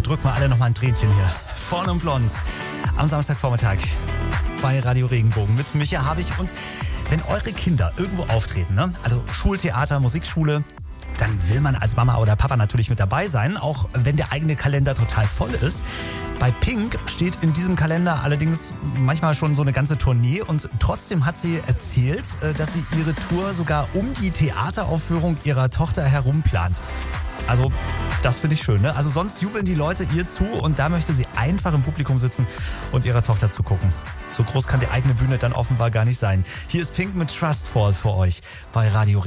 drücken wir alle nochmal ein Tränchen hier. Vorn und blond. Am Samstagvormittag bei Radio Regenbogen mit Micha Habich. Und wenn eure Kinder irgendwo auftreten, ne? Also Schultheater, Musikschule, dann will man als Mama oder Papa natürlich mit dabei sein, auch wenn der eigene Kalender total voll ist. Bei Pink steht in diesem Kalender allerdings manchmal schon so eine ganze Tournee und trotzdem hat sie erzählt, dass sie ihre Tour sogar um die Theateraufführung ihrer Tochter herum plant. Also das finde ich schön, ne? Also sonst jubeln die Leute ihr zu und da möchte sie einfach im Publikum sitzen und ihrer Tochter zugucken. So groß kann die eigene Bühne dann offenbar gar nicht sein. Hier ist Pink mit Trustfall für euch bei Radio